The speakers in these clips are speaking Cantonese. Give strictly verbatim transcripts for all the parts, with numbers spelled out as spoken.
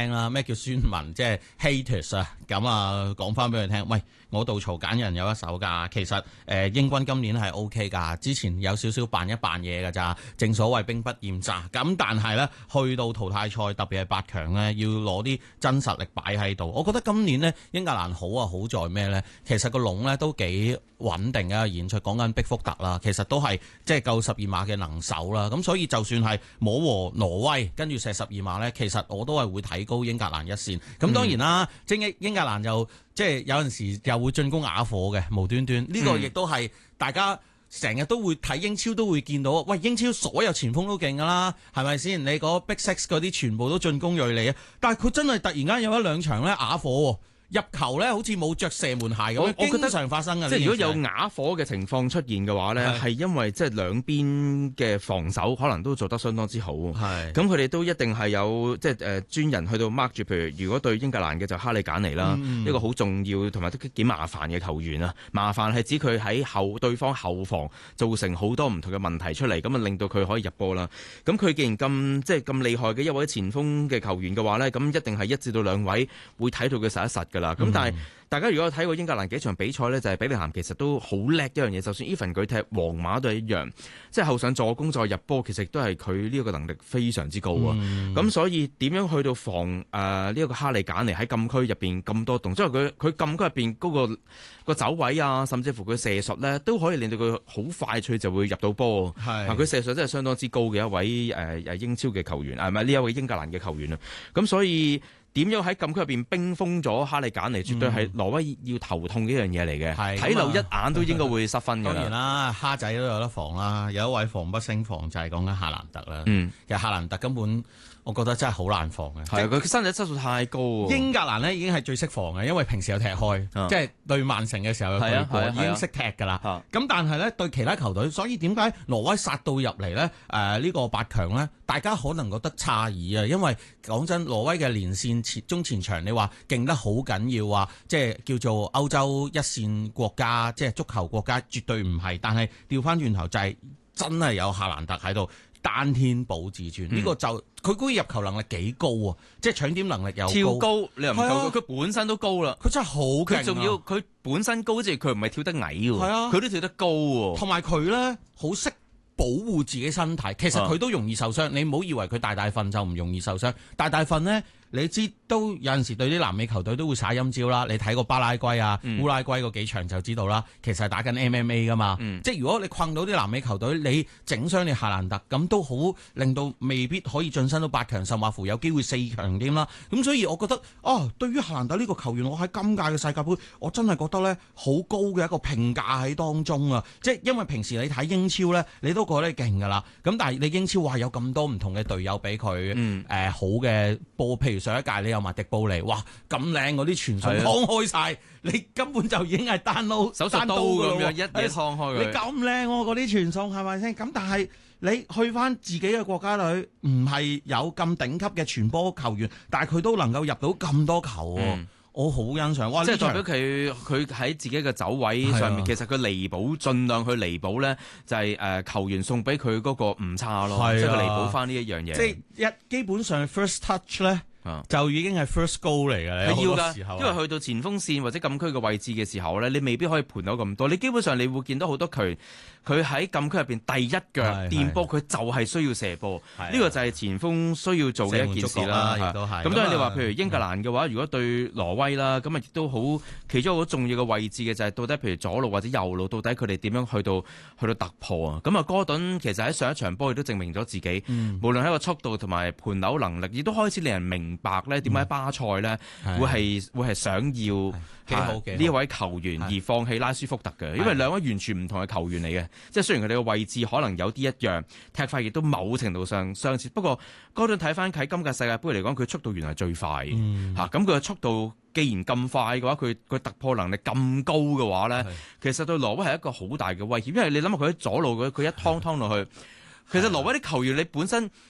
聽啦，咩叫宣文，即係 haters 啊，咁啊講翻俾佢聽，喂，我杜曹揀人有一手㗎，其實誒、呃、英軍今年係 O K 㗎，之前有少少扮一扮嘢㗎咋，正所謂兵不厭詐，咁但係咧去到淘汰賽，特別係八強咧，要攞啲真實力擺喺度。我覺得今年呢，英格蘭好啊，好在咩咧？其實個籠咧都幾穩定嘅演出，講緊碧福特啦，其實都係即係夠十二碼嘅能手啦，咁所以就算係摸和挪威跟住射十二碼咧，其實我都係會睇高英格蘭一線。咁當然啦，即係、嗯、英格蘭就即係有陣時又會進攻啞火嘅，無端端呢、呢個亦都係大家成日都會睇英超都會見到，喂，英超所有前鋒都勁噶啦，係咪先？你嗰 Big Six 嗰啲全部都進攻銳利啊，但係佢真係突然間有一兩場咧啞火喎。入球咧，好似冇着射門鞋咁，我覺得經常發生嘅。 即係如果有啞火嘅情況出現嘅話咧，係因為即係兩邊嘅防守可能都做得相當之好。係咁，佢哋都一定係有即係誒專人去到 mark 住。譬如如果對英格蘭嘅就哈利簡尼啦，嗯、一個好重要同埋都幾麻煩嘅球員啊。麻煩係指佢喺後對方後防造成好多唔同嘅問題出嚟，咁啊令到佢可以入波啦。咁佢既然咁即係咁厲害嘅一位前鋒嘅球員嘅話咧，咁一定係一至到兩位會睇到佢實一實㗎。咁、嗯、但係大家如果睇過英格蘭幾場比賽呢，就係、是、比利咸其實都好叻一樣嘢。就算 even 佢踢皇馬都係一樣，即係後上助攻再入波，其實都係佢呢個能力非常之高啊。咁、嗯、所以點樣去到防誒呢一個哈利簡尼喺禁區入邊咁多動作，因為佢佢禁區入邊嗰個個走位啊，甚至乎佢射術呢，都可以令到佢好快脆就會入到波。係佢射術真係相當之高嘅一位誒誒英超嘅球員，係咪呢一位英格蘭嘅球員啊？咁所以。點樣喺禁區入邊冰封咗哈利簡尼，絕對係挪威要頭痛嘅一樣嘢嚟嘅。睇漏、嗯、一眼都應該會失分嘅。當然啦，蝦仔都有得防啦。有一位防不勝防就係講緊夏蘭特啦。嗯，其實夏蘭特根本我覺得真係好難防嘅。係佢即身體質素太高。 英格蘭呢已經係最識防嘅，因為平時有踢開，嗯、即係對曼城嘅時候有對過，已經識踢㗎啦。咁、啊、但係呢，對其他球隊，所以點解挪威殺到入嚟呢？誒、呃、呢、呢個八強呢，大家可能覺得詫異啊，因為講真，挪威嘅連線前中前場，你話勁得好緊要啊，即係叫做歐洲一線國家，即係足球國家，絕對唔係。但係調翻轉頭就係真係有夏蘭特喺度單天保至尊，呢、嗯、個就佢嗰個入球能力幾高啊，即係搶點能力又高跳高，你又唔夠佢，佢、啊、本身都高啦， 佢真係好勁， 佢仲要佢本身高，即係佢唔係跳得矮喎，係啊，佢都跳得高喎， 同埋佢咧好識保護自己身體，其實佢都容易受傷。你唔好以為佢大大份就唔容易受傷，大大份呢，你知都有陣時對啲南美球隊都會耍陰招啦。你睇過巴拉圭啊、嗯、烏拉圭嗰幾場就知道啦。其實係打緊 M M A 噶嘛，嗯、即係如果你困到啲南美球隊，你整傷你夏蘭特，咁都好令到未必可以晉身到八強，甚或乎有機會四強添啦。咁所以我覺得啊，對於夏蘭特呢個球員，我喺今屆嘅世界盃，我真係覺得呢好高嘅一個評價喺當中啊！即係因為平時你睇英超呢，你都覺得勁噶啦。咁但係你英超話有咁多唔同嘅隊友俾佢誒好嘅波，譬如上一屆你有埋迪布尼，哇咁靚嗰啲傳送劏開晒，你根本就已經係單刀手術刀咁樣一嘢劏開佢。 你咁靚嗰啲傳送係咪先？咁但係你去翻自己嘅國家隊，唔係有咁頂級嘅傳波球員，但係佢都能夠入到咁多球。嗯我好欣賞，哇！ 即係代表佢佢喺自己嘅走位上面，啊、其實佢彌補，盡量去彌補咧，就係、是、誒、呃、球員送俾佢嗰個誤差咯，啊、即係佢彌補翻呢一樣嘢。即係一基本上 first touch 咧。就已經係 first goal 嚟㗎， 係要㗎，因為去到前鋒線或者禁區嘅位置嘅時候咧，你未必可以盤到咁多。你基本上你會見到好多佢，佢喺禁區入邊第一腳墊波，佢就係需要射波。呢個就係前鋒需要做嘅一件事啦。亦都係。咁當然你話譬如英格蘭嘅話，如果對挪威啦，咁啊亦都好其中好重要嘅位置嘅就係到底譬如左路或者右路，到底佢哋點樣去到去到突破啊？咁啊，哥頓其實喺上一場波亦都證明咗自己，嗯、無論喺個速度同埋盤扭能力，亦都開始令人明白咧點解巴塞咧會係會係想要呢一位球員而放棄拉舒福特嘅，因為兩位完全唔同嘅球員嚟嘅，即係雖然佢哋嘅位置可能有啲一樣，踢法亦都某程度上相似，不過哥頓睇翻喺今屆世界盃嚟講，佢速度原來係最快嘅嚇，咁佢嘅速度既然咁快嘅話，佢佢突破能力咁高嘅話咧，其實對挪威係一個好大嘅威脅，因為你諗下佢喺左路佢佢一劏劏落去，其實挪威啲球員你本身。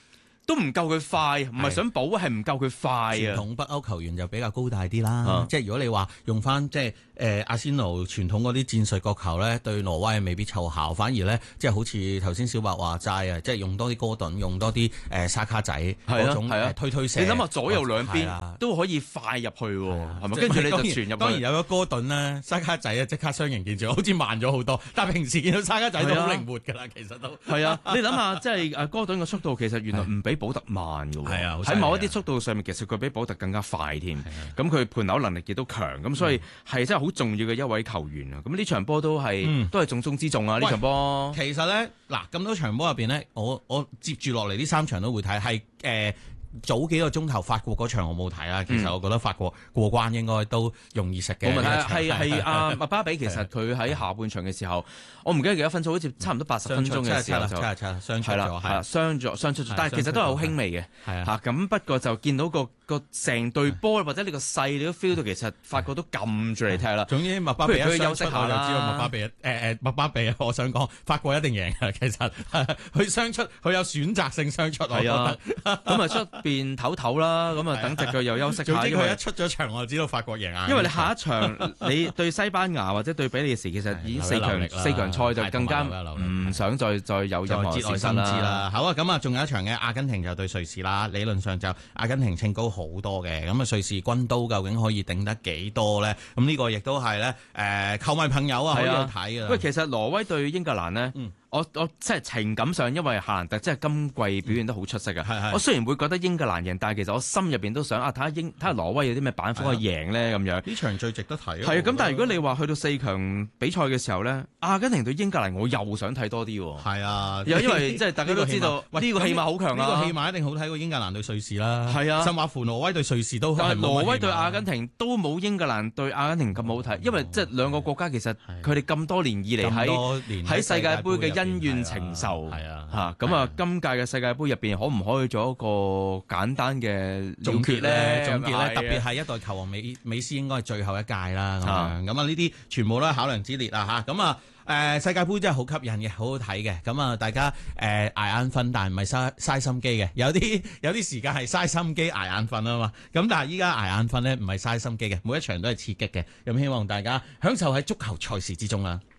都唔夠佢快，唔係想補，係唔夠佢快啊！ 傳統北歐球員就比較高大啲啦， 啊、 即係如果你話用翻即係誒阿仙奴傳統嗰啲戰術角球咧，對挪威未必湊效，反而咧即係好似頭先小白話齋啊，即係用多啲哥頓，用多啲誒、呃、沙卡仔嗰種、啊、推推射。 你諗下左右兩邊、啊、都可以快入去喎，係咪？跟住你就傳入去。當然有咗哥頓咧，沙卡仔啊即刻雙形見象，好似慢咗好多。但係平時見到沙卡仔都好靈活㗎啦，其實都係啊！你諗下，即係誒哥頓嘅速度其實原來唔比保特慢㗎喎。 係啊， 喺某一啲速度上面，其實佢比保特更加快添。咁佢盤扭能力亦都強，咁所以係真係好重要嘅一位球員啊！咁呢場波都係、嗯、都係重中之重啊！呢場波其實咧嗱咁多場波入邊咧，我我接住落嚟呢三場都會睇，係誒。呃早幾個鐘頭法國嗰場我冇睇啦，其實我覺得法國過關應該都容易食嘅。 冇問題，係係阿麥巴比，其實佢喺下半場嘅時候，我唔記得幾多分鐘，好似差唔多八十分鐘嘅時候就傷出咗，係啦，係啦， 傷咗傷出咗，但係其實都係好輕微嘅，嚇咁不過就見到個個成隊波或者你個勢你都 feel 到其實法國都撳住嚟踢啦。 總之麥巴比一休息下啦， 我就知道麥巴比誒誒麥巴比，我想講法國一定贏嘅。其實佢傷出，佢有選擇性傷出，我覺得咁啊出。變唞唞啦，咁啊等隻腳又休息下。 總之佢一出咗場，我就知道法國贏硬。 因為你下一場你對西班牙或者對比利時，其實已經四強四強賽就更加唔想再再有任何事實啦。 好啊，咁啊仲有一場嘅阿根廷就對瑞士啦。理論上就阿根廷稱高好多嘅，咁啊瑞士軍刀究竟可以頂得幾多咧？咁呢個亦都係咧誒球迷朋友啊可以去睇嘅。 喂，其實挪威對英格蘭咧。嗯我我即係情感上，因為夏蘭特即係今季表現得好出色嘅。嗯、我雖然會覺得英格蘭贏，但係其實我心入邊都想啊，睇下英睇下挪威有啲咩板斧可以贏咧咁樣。 呢場最值得睇。 係啊，咁但係如果你話去到四強比賽嘅時候咧，阿根廷對英格蘭，我又想睇多啲喎。 係啊， 又因為即係大家都知道呢個戲碼好強啊。 呢個戲碼一定好睇過英格蘭對瑞士啦。 係啊， 甚至乎挪威對瑞士都係。 但係挪威對阿根廷都冇英格蘭對阿根廷咁好睇，因為即係兩個國家其實佢哋咁多年以嚟喺喺世界盃嘅恩怨情仇。 係啊， 嚇咁啊！今屆嘅世界盃入邊，可唔可以做一個簡單嘅總結咧？ 總結咧，特別係一代球王美美斯應該係最後一屆啦。咁啊，咁啊，呢啲全部都係考量之列啊！嚇咁啊，誒世界盃真係好吸引嘅，好好睇嘅。咁啊，大家誒捱眼瞓，但係唔係嘥嘥心機嘅。有啲有啲時間係嘥心機捱眼瞓啊嘛。咁但係依家捱眼瞓咧，唔係嘥心機嘅，每一場都係刺激嘅。咁希望大家享受喺足球賽事之中啦。